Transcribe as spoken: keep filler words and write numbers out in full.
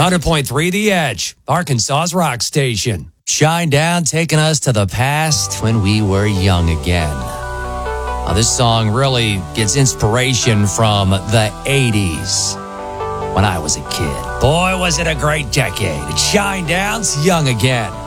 one hundred point three The Edge, Arkansas's rock station. Shine Down, taking us to the past when we were young again. Now, this song really gets inspiration from the eighties when I was a kid. Boy, was it a great decade. Shine Down's Young Again.